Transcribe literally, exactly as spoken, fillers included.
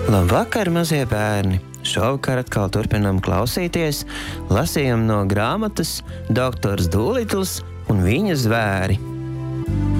Labvakar, mazie bērni! Šovakar atkal turpinām klausīties lasījumu no grāmatas Doktors Dūlitls un viņa zvēri.